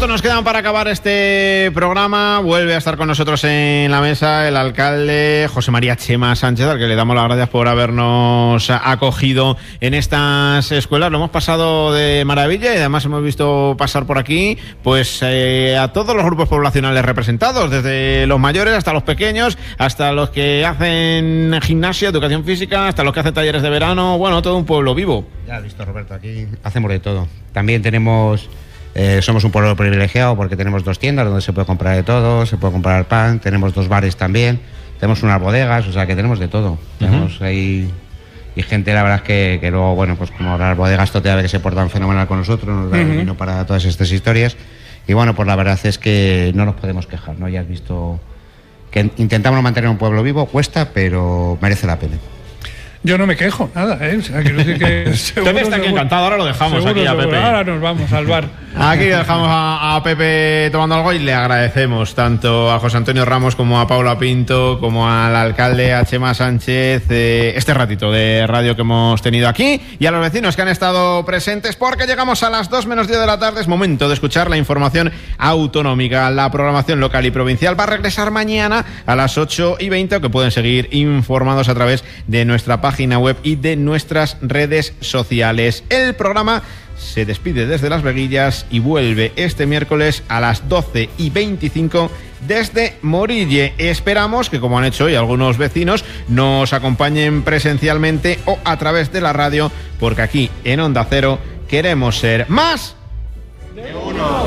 minutos nos quedan para acabar este programa. Vuelve a estar con nosotros en la mesa el alcalde José María Chema Sánchez, al que le damos las gracias por habernos acogido en estas escuelas. Lo hemos pasado de maravilla y además hemos visto pasar por aquí pues a todos los grupos poblacionales representados, desde los mayores hasta los pequeños, hasta los que hacen gimnasia, educación física, hasta los que hacen talleres de verano. Bueno, todo un pueblo vivo. Ya has visto, Roberto, aquí hacemos de todo. También tenemos... somos un pueblo privilegiado porque tenemos 2 tiendas donde se puede comprar de todo, se puede comprar pan, tenemos 2 bares también, tenemos unas bodegas, o sea que tenemos de todo. Tenemos ahí y gente, la verdad es que luego, bueno, pues como las bodegas Totea que se portan fenomenal con nosotros, nos dan el vino para todas estas historias. Y bueno, pues la verdad es que no nos podemos quejar, ¿no? Ya has visto que intentamos mantener un pueblo vivo, cuesta, pero merece la pena. Yo no me quejo, nada, ¿eh? O sea, quiero decir que... Usted está aquí encantado, ahora lo dejamos seguro, aquí a Pepe. Ahora nos vamos al bar. Aquí dejamos a Pepe tomando algo y le agradecemos tanto a José Antonio Ramos como a Paula Pinto, como al alcalde a Chema Sánchez, este ratito de radio que hemos tenido aquí, y a los vecinos que han estado presentes, porque llegamos a las 2 menos 10 de la tarde. Es momento de escuchar la información autonómica. La programación local y provincial va a regresar mañana a las 8:20, que pueden seguir informados a través de nuestra página web y de nuestras redes sociales. El programa se despide desde Las Veguillas y vuelve este miércoles a las 12:25 desde Morille. Esperamos que, como han hecho hoy algunos vecinos, nos acompañen presencialmente o a través de la radio, porque aquí en Onda Cero queremos ser más de uno.